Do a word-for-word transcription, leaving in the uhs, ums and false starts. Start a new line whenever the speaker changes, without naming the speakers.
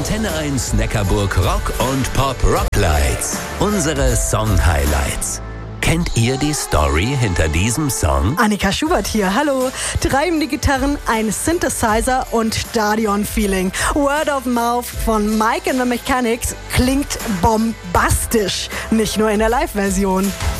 Antenne eins Neckarburg Rock und Pop Rocklights. Unsere Song-Highlights. Kennt ihr die Story hinter diesem Song?
Annika Schubert hier, hallo. Treibende Gitarren, ein Synthesizer und Stadion-Feeling. Word of Mouth von Mike and the Mechanics klingt bombastisch. Nicht nur in der Live-Version.